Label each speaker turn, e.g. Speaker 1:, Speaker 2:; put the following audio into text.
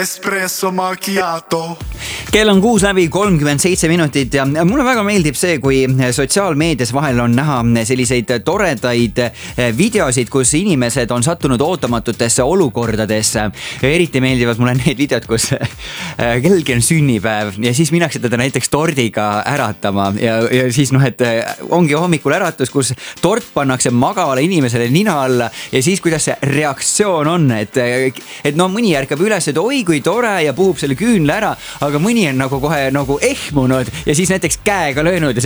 Speaker 1: espresso macchiato.
Speaker 2: Kell on 6:37 ja mulle väga meeldib see, kui sotsiaalmeedias vahel on näha selliseid toredaid videosid, kus inimesed on sattunud ootamatutesse olukordadesse. Eriti meeldivad mulle need videod, kus kellelgi on sünnipäev ja siis minnakse teda näiteks tordiga äratama ja siis et ongi hommikul äratus, kus tort pannakse magavale inimesele nina alla ja siis kuidas see reaktsioon on, et mõni ärkab üles, et oi kui tore ja puhub selle küünla ära, aga mõni on kohe ehmunud ja siis näiteks käega löönud ja